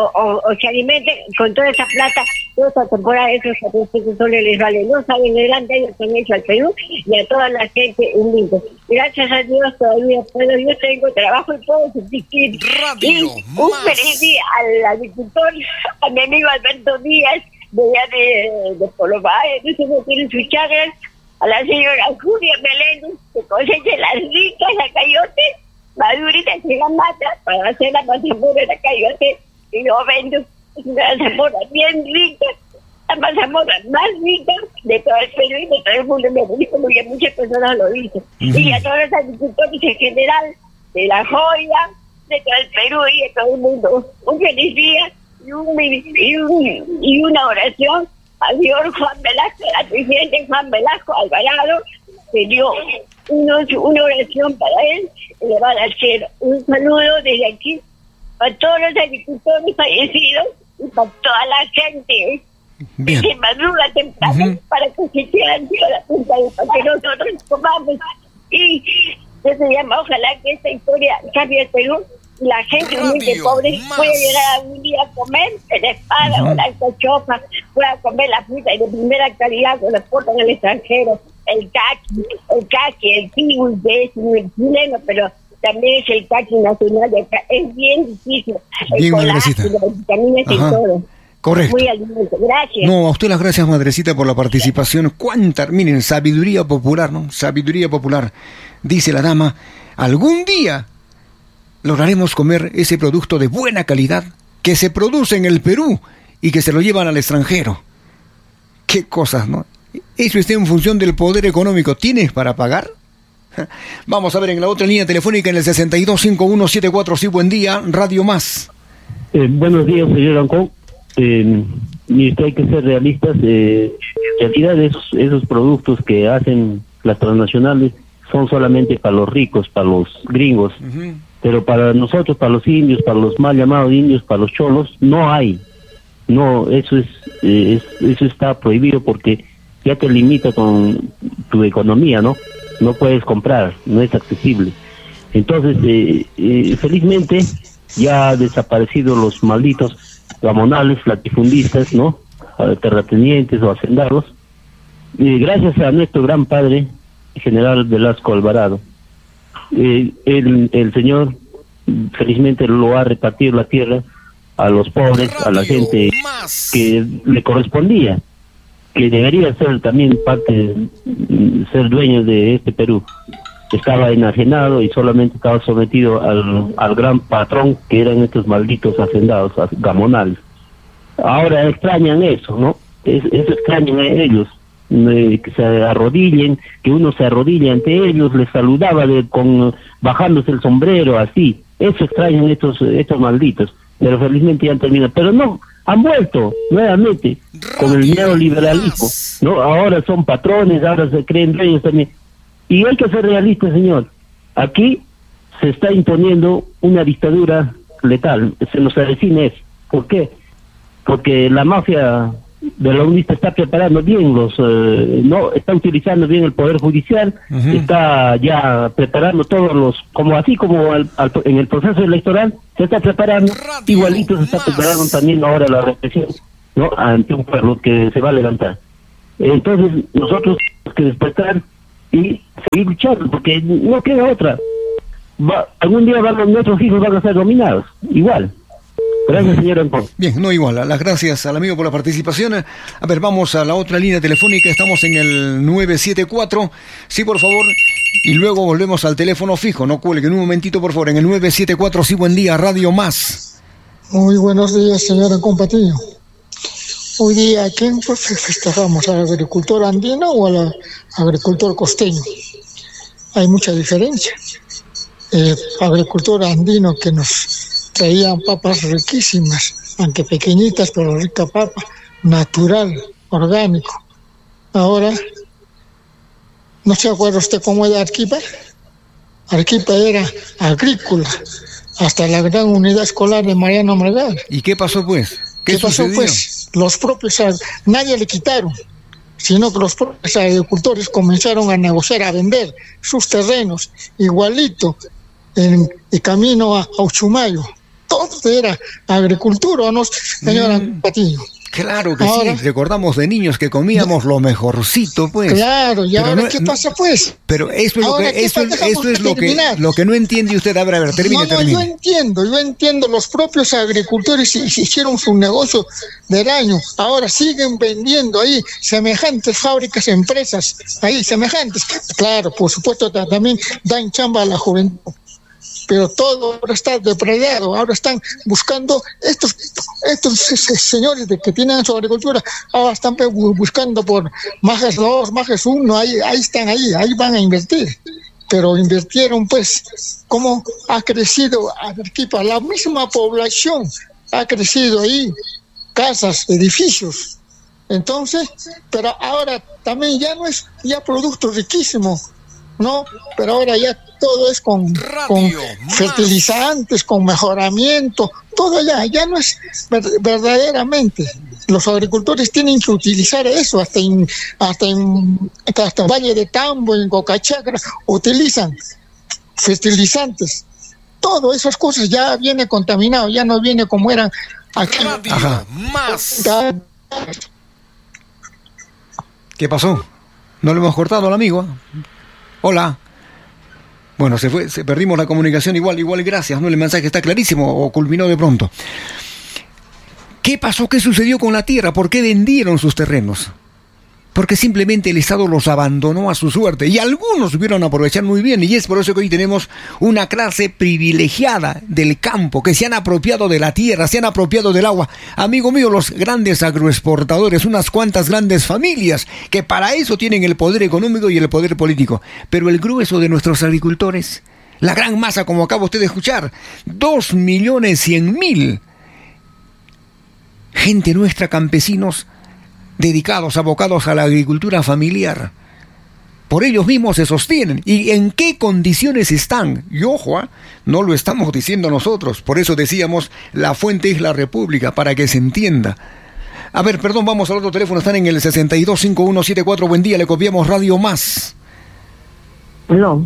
o se alimenten con toda esa plata. Toda esta temporada esos 400 soles les vale. No saben el gran daño que han hecho al Perú y a toda la gente humilde. Gracias a Dios todavía puedo, yo tengo trabajo y puedo subsistir. Y un feliz día al agricultor, a mi amigo Alberto Díaz, de allá de Polobae, que no tiene sus chagras, a la señora Julia Meléndez, que coseche las ricas acayotes, maduritas y la mata para hacer la mazamorra de acayote, y yo vendo una mazamorra bien rica, la mazamorra más rica de todo el Perú y de todo el mundo, me dijo, porque muchas personas lo dicen. Y a todos los agricultores en general, de La Joya, de todo el Perú y de todo el mundo, un feliz día y una oración al señor Juan Velasco, al presidente Juan Velasco Alvarado, que dio una oración para él, le va a hacer un saludo desde aquí para todos los agricultores fallecidos y para toda la gente que se madruga temprano para que se quieran a la punta y para que nosotros comamos. Y se llama, ojalá que esta historia cambie el Perú. La gente humilde, pobre, puede llegar algún día a comer el espada o la cachofa, pueda comer la fruta de primera calidad que lo exportan al extranjero, el caqui, el kiwi, que es el chileno, pero también es el caqui nacional de acá. Es bien difícil. Bien, madrecita. Las vitaminas y todo. Correcto. Muy alimento. Gracias. No, a usted las gracias, madrecita, por la participación. Miren, sabiduría popular, ¿no? Sabiduría popular. Dice la dama, algún día lograremos comer ese producto de buena calidad que se produce en el Perú y que se lo llevan al extranjero. Qué cosas, ¿no? Eso está en función del poder económico. ¿Tienes para pagar? Vamos a ver en la otra línea telefónica en el 625174. Sí, buen día, Radio Más. Buenos días, señor Ancón. Hay que ser realistas. En realidad esos productos que hacen las transnacionales son solamente para los ricos, para los gringos. Pero para nosotros, para los indios, para los mal llamados indios, para los cholos, no hay. No, eso está prohibido porque ya te limita con tu economía, ¿no? No puedes comprar, no es accesible. Entonces, felizmente, ya han desaparecido los malditos gamonales, latifundistas, ¿no? Terratenientes o hacendados. Gracias a nuestro gran padre, general Velasco Alvarado. El señor felizmente lo ha repartido la tierra a los pobres, a la gente que le correspondía, que debería ser también parte, ser dueño de este Perú. Estaba enajenado y solamente estaba sometido al gran patrón que eran estos malditos hacendados, gamonales. Ahora extrañan eso, ¿no? Eso extrañan a ellos. Que se arrodillen, que uno se arrodille ante ellos, les saludaba bajándose el sombrero, así. Eso extrañan estos malditos, pero felizmente ya han terminado. Pero no, han vuelto nuevamente con el neoliberalismo, ¿no? Ahora son patrones, ahora se creen dueños también. Y hay que ser realistas, señor. Aquí se está imponiendo una dictadura letal, se nos avecina eso. ¿Por qué? Porque la mafia de la UNISTA está preparando bien no está utilizando bien el Poder Judicial, está ya preparando todos los, como en el proceso electoral se está preparando, igualito se está preparando también ahora la represión, ¿no?, ante un pueblo que se va a levantar. Entonces nosotros tenemos que despertar y seguir luchando, porque no queda otra. Algún día nuestros hijos van a ser dominados, igual. Gracias, señor Ancón. Bien, no igual. Las gracias al amigo por la participación. A ver, vamos a la otra línea telefónica. Estamos en el 974. Sí, por favor. Y luego volvemos al teléfono fijo. No cuelguen un momentito, por favor. En el 974. Sí, buen día. Radio Más. Muy buenos días, señor Ancón Patiño. Hoy día, ¿a quién festejamos? ¿Al agricultor andino o al agricultor costeño? Hay mucha diferencia. El agricultor andino que nos traían papas riquísimas, aunque pequeñitas, pero rica papa, natural, orgánico. Ahora, ¿no se acuerda usted cómo era Arequipa? Arequipa era agrícola, hasta la gran unidad escolar de Mariano Melgar. ¿Y qué pasó, pues? ¿Qué pasó, pues? Los propios, nadie le quitaron, sino que los propios agricultores comenzaron a negociar, a vender sus terrenos, igualito, en el camino a Uchumayo. Todo era agricultura, ¿o no, señora Patiño? Claro que ahora, sí, recordamos de niños que comíamos lo mejorcito, pues. Claro, y ahora ¿qué pasa, pues? Pero eso es lo que no entiende usted. A ver, termine. Yo entiendo, los propios agricultores hicieron su negocio del año, ahora siguen vendiendo ahí semejantes fábricas, empresas, ahí semejantes. Claro, por supuesto, también dan chamba a la juventud. Pero todo ahora está depredado, ahora están buscando estos señores que tienen su agricultura, ahora están buscando por Majes 2, Majes 1, ahí ahí van a invertir. Pero invirtieron, pues, ¿cómo ha crecido Arequipa? La misma población ha crecido ahí, casas, edificios. Entonces, pero ahora también ya no es producto riquísimo, ¿no? Pero ahora ya todo es con fertilizantes, con mejoramiento, todo ya no es verdaderamente. Los agricultores tienen que utilizar eso, hasta Valle de Tambo, en Cocachacra, utilizan fertilizantes. Todas esas cosas ya viene contaminado, ya no viene como eran aquí. Más. ¿Qué pasó? ¿No le hemos cortado al amigo? Hola. Bueno, perdimos la comunicación igual, gracias, ¿no? El mensaje está clarísimo, o culminó de pronto. ¿Qué pasó? ¿Qué sucedió con la tierra? ¿Por qué vendieron sus terrenos? Porque simplemente el Estado los abandonó a su suerte, y algunos supieron aprovechar muy bien, y es por eso que hoy tenemos una clase privilegiada del campo, que se han apropiado de la tierra, se han apropiado del agua. Amigo mío, los grandes agroexportadores, unas cuantas grandes familias, que para eso tienen el poder económico y el poder político. Pero el grueso de nuestros agricultores, la gran masa, como acaba usted de escuchar, 2.100.000, gente nuestra, campesinos, dedicados, abocados a la agricultura familiar. Por ellos mismos se sostienen. ¿Y en qué condiciones están? Y ojo, no lo estamos diciendo nosotros. Por eso decíamos, la fuente es la República, para que se entienda. A ver, perdón, vamos al otro teléfono. Están en el 625174. Buen día, le copiamos Radio Más. Aló.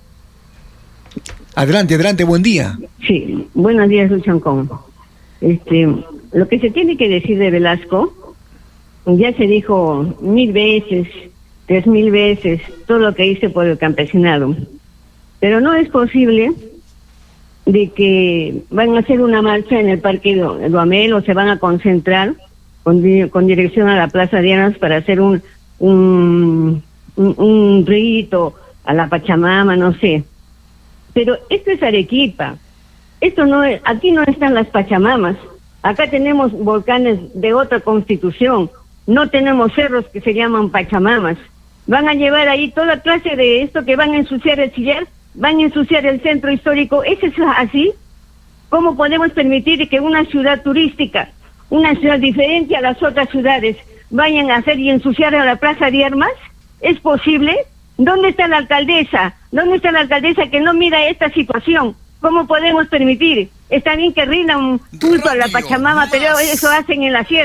Adelante, buen día. Sí, buenos días, Lucho Ancón. Lo que se tiene que decir de Velasco, ya se dijo 1000 veces, 3000 veces, todo lo que hice por el campesinado. Pero no es posible de que van a hacer una marcha en el Parque Duhamel, o se van a concentrar con dirección a la Plaza de Armas para hacer un rito a la Pachamama, no sé. Pero esto es Arequipa. Aquí no están las Pachamamas. Acá tenemos volcanes de otra constitución. No tenemos cerros que se llaman Pachamamas. Van a llevar ahí toda clase de esto, que van a ensuciar el sillar, van a ensuciar el centro histórico. ¿Es eso así? ¿Cómo podemos permitir que una ciudad turística, una ciudad diferente a las otras ciudades, vayan a hacer y ensuciar a la Plaza de Armas? ¿Es posible? ¿Dónde está la alcaldesa? ¿Dónde está la alcaldesa que no mira esta situación? ¿Cómo podemos permitir? Está bien que rinda un culto a la Pachamama, pero eso hacen en la sierra.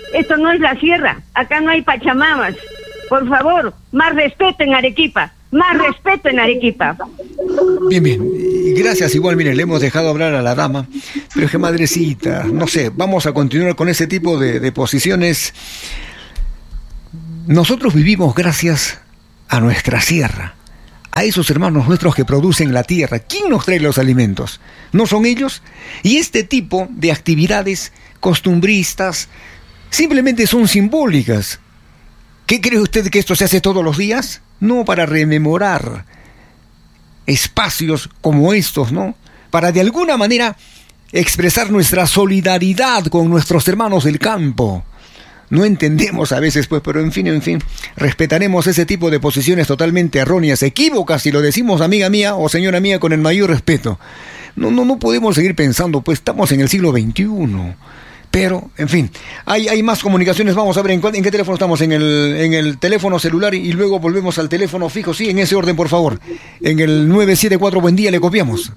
Esto no es la sierra, acá no hay pachamamas. Por favor, más respeto en Arequipa, más respeto en Arequipa. Bien, bien. Gracias. Igual, mire, le hemos dejado hablar a la dama, pero es que madrecita, no sé, vamos a continuar con ese tipo de posiciones. Nosotros vivimos gracias a nuestra sierra, a esos hermanos nuestros que producen la tierra. ¿Quién nos trae los alimentos? ¿No son ellos? Y este tipo de actividades costumbristas simplemente son simbólicas. ¿Qué cree usted que esto se hace todos los días? No, para rememorar espacios como estos, ¿no? Para de alguna manera expresar nuestra solidaridad con nuestros hermanos del campo. No entendemos a veces, pues, pero en fin, respetaremos ese tipo de posiciones totalmente erróneas, equívocas, si lo decimos, amiga mía o señora mía, con el mayor respeto. No podemos seguir pensando, pues estamos en el siglo XXI. Pero, en fin, hay más comunicaciones. Vamos a ver en qué teléfono estamos, en el teléfono celular y luego volvemos al teléfono fijo. Sí, en ese orden, por favor. En el 974, buen día, le copiamos.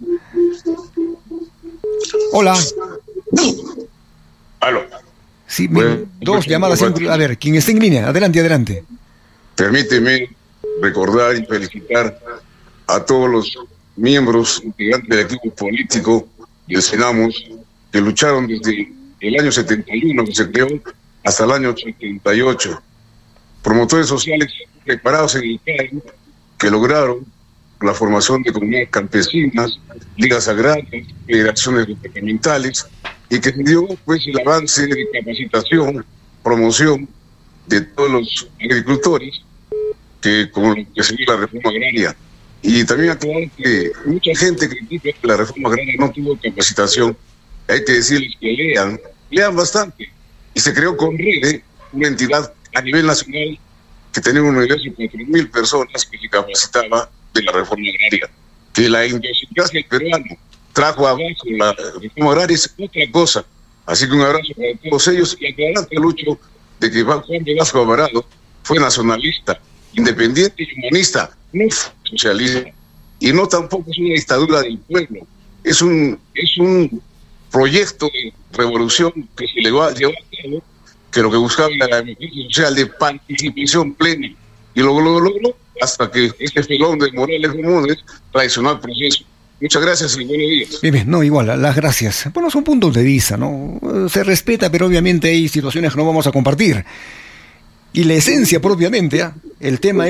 Hola. Aló. Sí, dos llamadas. A ver, quien esté en línea, adelante. Permíteme recordar y felicitar a todos los miembros integrantes del equipo político del Senamos que lucharon desde el año 71 que se creó hasta el año 78. Promotores sociales preparados en el CAE que lograron la formación de comunidades campesinas, ligas agrarias, federaciones departamentales, y que dio pues el avance de capacitación, promoción de todos los agricultores que con lo que seguía la reforma agraria. Y también aclarar que mucha gente critica que la reforma agraria no tuvo capacitación. Hay que decirles que lean bastante. Y se creó con REDE, una entidad a nivel nacional que tenía un universo de 4.000 personas que se capacitaba de la reforma agraria. Que la idiosincrasia del peruano trajo abajo la reforma agraria es otra cosa. Así que un abrazo para todos ellos y aclarante, Lucho, de que Juan Velasco Alvarado fue nacionalista, independiente y humanista, no socialista. Y no tampoco es una dictadura del pueblo. Es un proyecto de revolución que se llevó a cabo, que lo que buscaba era la democracia social de participación plena. Y lo logró hasta que este filón de Morales Comunes traicionó el proceso. Muchas gracias y buenos días. Bien, no, igual, las gracias. Bueno, son puntos de vista, ¿no? Se respeta, pero obviamente hay situaciones que no vamos a compartir. Y la esencia propiamente, ¿eh? El tema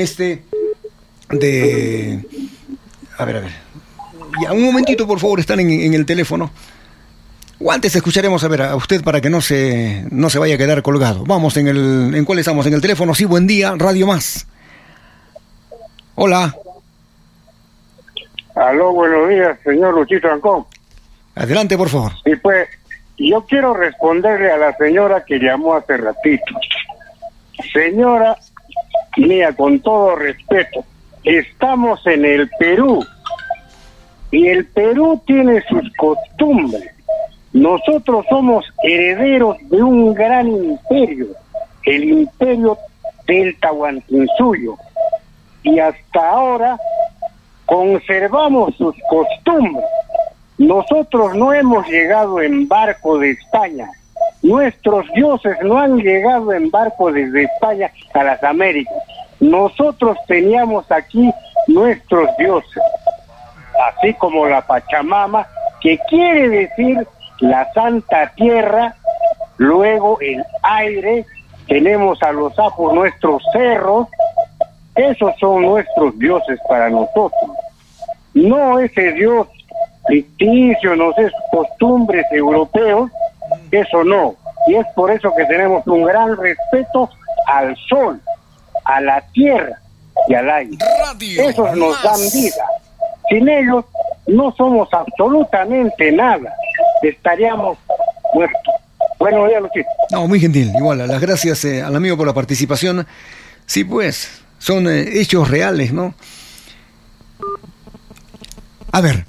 de... A ver. Ya, un momentito, por favor, están en el teléfono. O antes escucharemos, a ver, a usted para que no se vaya a quedar colgado. Vamos, ¿en cuál estamos? En el teléfono, sí, buen día, Radio Más. Hola. Aló, buenos días, señor Luchito Ancón. Adelante, por favor. Y pues, yo quiero responderle a la señora que llamó hace ratito. Señora mía, con todo respeto, estamos en el Perú. Y el Perú tiene sus costumbres. Nosotros somos herederos de un gran imperio, el imperio del Tahuantinsuyo. Y hasta ahora conservamos sus costumbres. Nosotros no hemos llegado en barco de España. Nuestros dioses no han llegado en barco desde España a las Américas. Nosotros teníamos aquí nuestros dioses, así como la Pachamama, que quiere decir la Santa Tierra, luego el aire, tenemos a los ajos nuestros cerros. Esos son nuestros dioses para nosotros. No ese dios ficticio, no sé, costumbres europeos, eso no. Y es por eso que tenemos un gran respeto al sol, a la tierra y al aire. Esos nos dan vida. Sin ellos no somos absolutamente nada. Estaríamos muertos. Bueno, ya lo sé. No, muy gentil. Igual, las gracias al amigo por la participación. Sí, pues, son hechos reales, ¿no? A ver,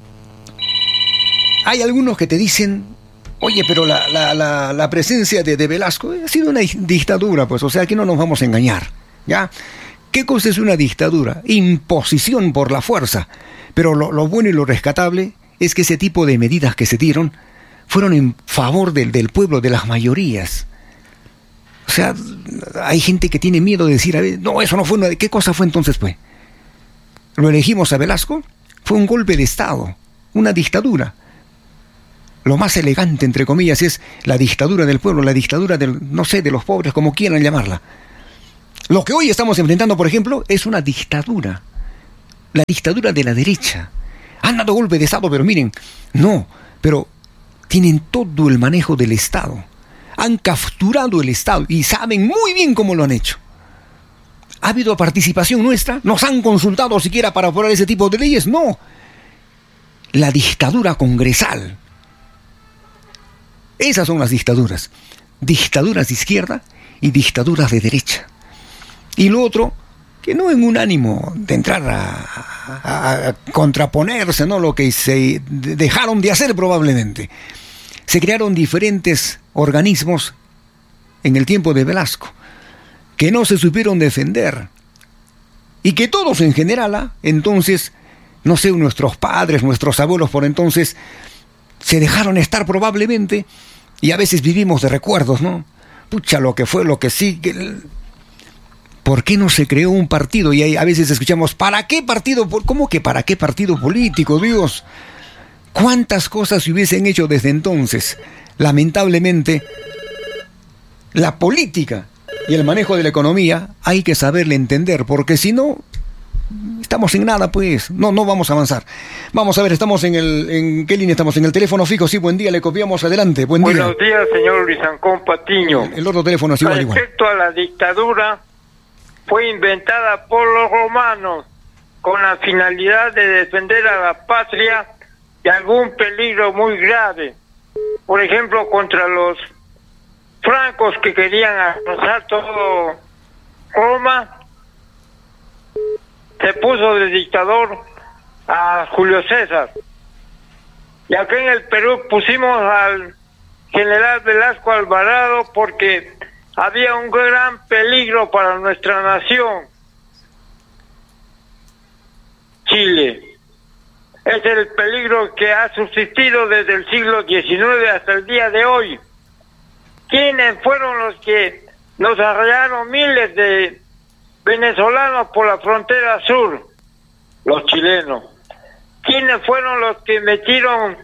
hay algunos que te dicen, oye, pero la presencia de Velasco ha sido una dictadura, pues, o sea, aquí no nos vamos a engañar, ¿ya? ¿Qué cosa es una dictadura? Imposición por la fuerza. Pero lo bueno y lo rescatable es que ese tipo de medidas que se dieron fueron en favor del pueblo, de las mayorías. O sea, hay gente que tiene miedo de decir, a ver, no, eso no fue ¿qué cosa fue entonces, pues? ¿Lo elegimos a Velasco? Fue un golpe de Estado, una dictadura. Lo más elegante, entre comillas, es la dictadura del pueblo, la dictadura de los pobres, como quieran llamarla. Lo que hoy estamos enfrentando, por ejemplo, es una dictadura. La dictadura de la derecha. Han dado golpe de Estado, pero miren, no, pero tienen todo el manejo del Estado. Han capturado el Estado y saben muy bien cómo lo han hecho. ¿Ha habido participación nuestra? ¿Nos han consultado siquiera para aprobar ese tipo de leyes? No. La dictadura congresal. Esas son las dictaduras. Dictaduras de izquierda y dictaduras de derecha. Y lo otro, que no en un ánimo de entrar a contraponerse, ¿no? Lo que se dejaron de hacer probablemente. Se crearon diferentes organismos en el tiempo de Velasco que no se supieron defender y que todos en general, entonces, no sé, nuestros padres, nuestros abuelos por entonces se dejaron estar probablemente y a veces vivimos de recuerdos, ¿no? Pucha, lo que fue, lo que sí. ¿Por qué no se creó un partido? Y a veces escuchamos, ¿para qué partido? ¿Cómo que para qué partido político, Dios? ¿Cuántas cosas se hubiesen hecho desde entonces? Lamentablemente, la política y el manejo de la economía hay que saberle entender, porque si no, estamos en nada, pues. No vamos a avanzar. Vamos a ver, estamos ¿en qué línea estamos? En el teléfono fijo, sí, buen día, le copiamos, adelante, buen día. Buenos días, señor Lizancón Patiño. El otro teléfono es igual. Respecto a la dictadura, fue inventada por los romanos con la finalidad de defender a la patria de algún peligro muy grave. Por ejemplo, contra los francos que querían arrasar todo Roma, se puso de dictador a Julio César. Y aquí en el Perú pusimos al general Velasco Alvarado porque había un gran peligro para nuestra nación. Chile. Es el peligro que ha subsistido desde el siglo XIX hasta el día de hoy. ¿Quiénes fueron los que nos arrearon miles de venezolanos por la frontera sur? Los chilenos. ¿Quiénes fueron los que metieron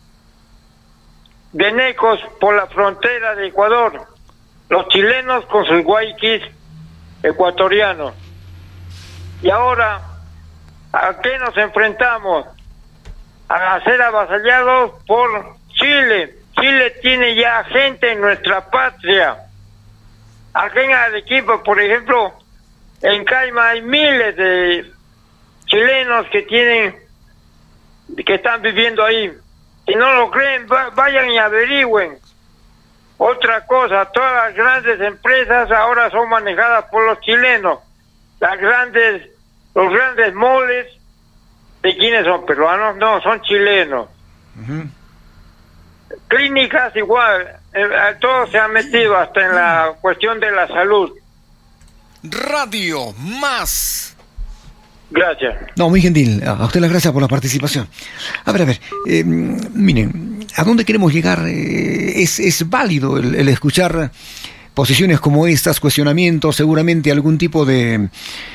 venecos por la frontera de Ecuador? Los chilenos con sus guayquis ecuatorianos. Y ahora, ¿a qué nos enfrentamos? A ser avasallados por Chile. Chile tiene ya gente en nuestra patria. Aquí en Arequipa, por ejemplo, en Caima hay miles de chilenos que están viviendo ahí. Si no lo creen, vayan y averigüen. Otra cosa, todas las grandes empresas ahora son manejadas por los chilenos. Los grandes moles, ¿de quiénes son? ¿Peruanos? No, son chilenos. Uh-huh. Clínicas igual, todo se ha metido hasta en la cuestión de la salud. Radio Más. Gracias. No, muy gentil. A usted las gracias por la participación. A ver, miren, ¿a dónde queremos llegar? Es válido el escuchar posiciones como estas, cuestionamientos, seguramente algún tipo de...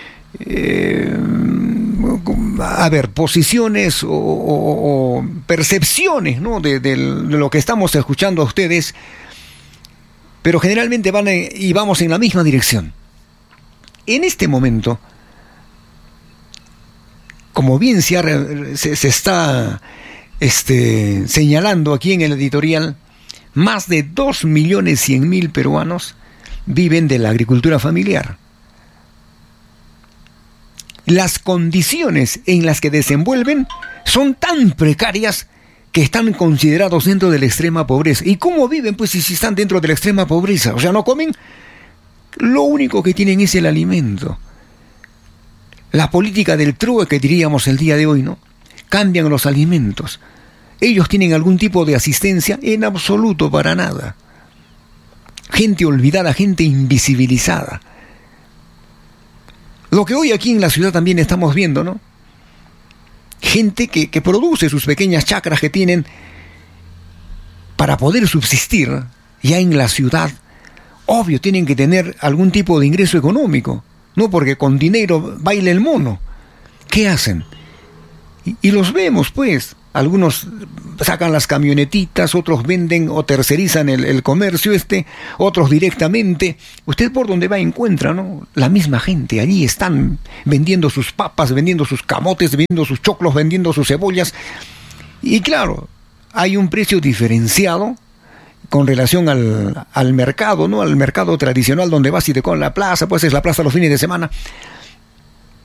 posiciones o percepciones, ¿no? de lo que estamos escuchando a ustedes, pero generalmente vamos en la misma dirección. En este momento, como bien se está señalando aquí en el editorial, más de 2.100.000 peruanos viven de la agricultura familiar. Las condiciones en las que desenvuelven son tan precarias que están considerados dentro de la extrema pobreza. ¿Y cómo viven? Pues si están dentro de la extrema pobreza, o sea, no comen, lo único que tienen es el alimento. La política del trueque, diríamos el día de hoy, ¿no? Cambian los alimentos. ¿Ellos tienen algún tipo de asistencia? En absoluto, para nada. Gente olvidada, gente invisibilizada. Lo que hoy aquí en la ciudad también estamos viendo, ¿no? Gente que produce sus pequeñas chacras que tienen para poder subsistir ya en la ciudad, obvio, tienen que tener algún tipo de ingreso económico, no porque con dinero baila el mono. ¿Qué hacen? Y los vemos, pues. Algunos sacan las camionetitas, otros venden o tercerizan el comercio otros directamente. Usted por donde va encuentra, ¿no? La misma gente, allí están vendiendo sus papas, vendiendo sus camotes, vendiendo sus choclos, vendiendo sus cebollas. Y claro, hay un precio diferenciado con relación al mercado, ¿no? Al mercado tradicional donde vas y te comes la plaza, pues es la plaza los fines de semana.